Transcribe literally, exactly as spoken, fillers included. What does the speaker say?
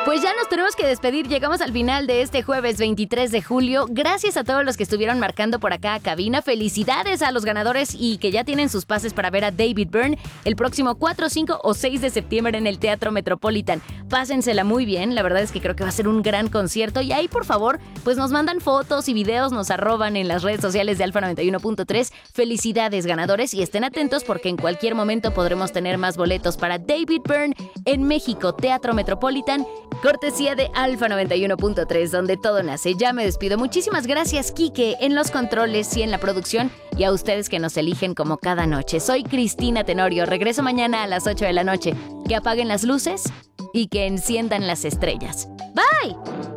Pues ya nos tenemos que despedir, llegamos al final de este jueves veintitrés de julio. Gracias a todos los que estuvieron marcando por acá a cabina. Felicidades a los ganadores y que ya tienen sus pases para ver a David Byrne el próximo cuatro, cinco o seis de septiembre en el Teatro Metropolitan. Pásensela muy bien, la verdad es que creo que va a ser un gran concierto. Y ahí, por favor, pues nos mandan fotos y videos, nos arroban en las redes sociales de Alfa noventa y uno punto tres. Felicidades, ganadores, y estén atentos porque en cualquier momento podremos tener más boletos para David Byrne en México, Teatro Metropolitan. Cortesía de Alfa noventa y uno punto tres, donde todo nace. Ya me despido. Muchísimas gracias, Quique, en los controles y en la producción, y a ustedes que nos eligen como cada noche. Soy Cristina Tenorio. Regreso mañana a las ocho de la noche. Que apaguen las luces y que enciendan las estrellas. ¡Bye!